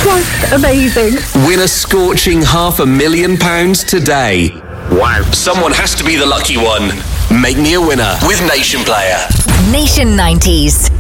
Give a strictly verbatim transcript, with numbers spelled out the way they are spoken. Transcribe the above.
Just amazing. Win a scorching half a million pounds today. Wow. Someone has to be the lucky one. Make me a winner with Nation Player. Nation nineties.